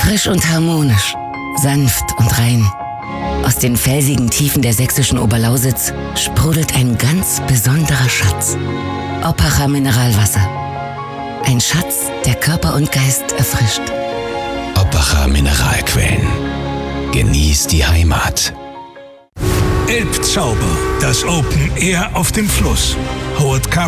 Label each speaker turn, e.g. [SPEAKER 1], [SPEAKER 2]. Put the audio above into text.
[SPEAKER 1] Frisch und harmonisch, sanft und rein. Aus den felsigen Tiefen der sächsischen Oberlausitz sprudelt ein ganz besonderer Schatz. Oppacher Mineralwasser. Ein Schatz, der Körper und Geist erfrischt.
[SPEAKER 2] Oppacher Mineralquellen. Genieß die Heimat.
[SPEAKER 3] Elbzauber, das Open Air auf dem Fluss. Howard